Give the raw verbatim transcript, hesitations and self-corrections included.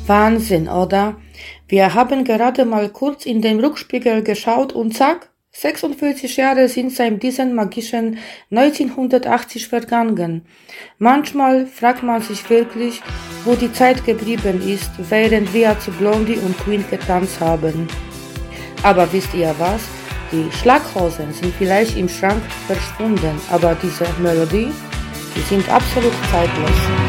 Wahnsinn, oder? Wir haben gerade mal kurz in den Rückspiegel geschaut und zack, sechsundvierzig Jahre sind seit diesem magischen neunzehnhundertachtzig vergangen. Manchmal fragt man sich wirklich, wo die Zeit geblieben ist, während wir zu Blondie und Queen getanzt haben. Aber wisst ihr was? Die Schlaghosen sind vielleicht im Schrank verschwunden, aber diese Melodie, die sind absolut zeitlos.